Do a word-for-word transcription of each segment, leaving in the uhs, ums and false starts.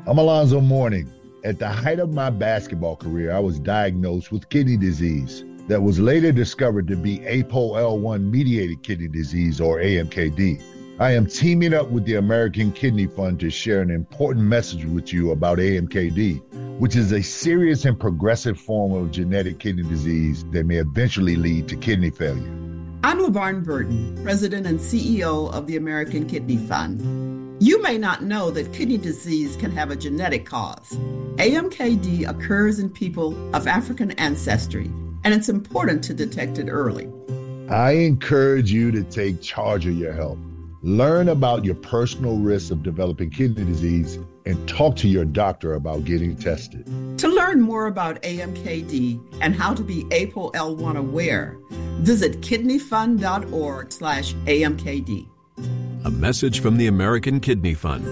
I'm Alonzo Mourning. At the height of my basketball career, I was diagnosed with kidney disease that was later discovered to be A P O L one mediated kidney disease, or A M K D. I am teaming up with the American Kidney Fund to share an important message with you about A M K D, which is a serious and progressive form of genetic kidney disease that may eventually lead to kidney failure. I'm LaVarn Burton, President and C E O of the American Kidney Fund. You may not know that kidney disease can have a genetic cause. A M K D occurs in people of African ancestry, and it's important to detect it early. I encourage you to take charge of your health. Learn about your personal risks of developing kidney disease and talk to your doctor about getting tested. To learn more about A M K D and how to be A P O L one aware, visit kidneyfund.org slash AMKD. A message from the American Kidney Fund.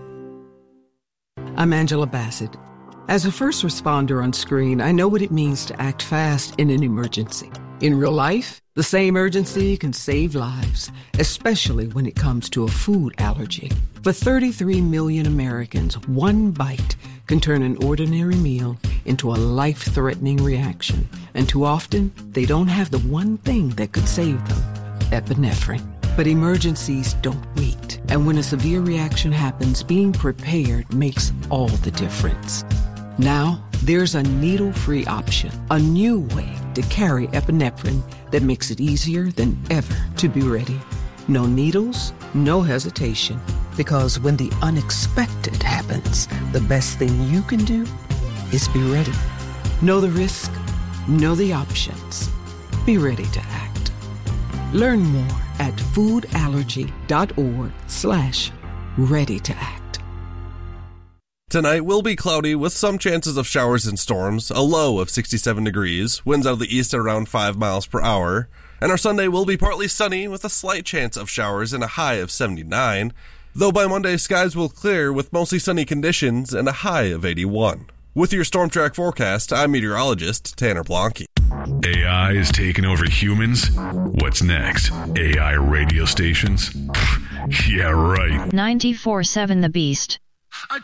I'm Angela Bassett. As a first responder on screen, I know what it means to act fast in an emergency. In real life, the same urgency can save lives, especially when it comes to a food allergy. For thirty-three million Americans, one bite can turn an ordinary meal into a life-threatening reaction. And too often, they don't have the one thing that could save them, epinephrine. But emergencies don't wait. And when a severe reaction happens, being prepared makes all the difference. Now, there's a needle-free option, a new way to carry epinephrine that makes it easier than ever to be ready. No needles, no hesitation, because when the unexpected happens, the best thing you can do is be ready. Know the risk, know the options. Be ready to act. Learn more at foodallergy.org slash ready to act. Tonight will be cloudy with some chances of showers and storms, a low of sixty-seven degrees, winds out of the east at around five miles per hour. And our Sunday will be partly sunny with a slight chance of showers and a high of seventy-nine. Though by Monday, skies will clear with mostly sunny conditions and a high of eighty-one. With your Storm Track forecast, I'm meteorologist Tanner Blanke. A I is taking over humans? What's next? A I radio stations? Yeah, right. ninety-four point seven The Beast.